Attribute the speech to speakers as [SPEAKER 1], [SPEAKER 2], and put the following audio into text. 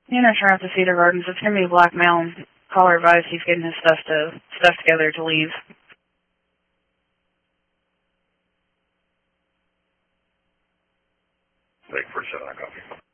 [SPEAKER 1] You know, sure, out to Cedar Gardens. It's gonna be a black male. Caller advised he's getting his stuff together to leave.
[SPEAKER 2] Take for 7, I copy.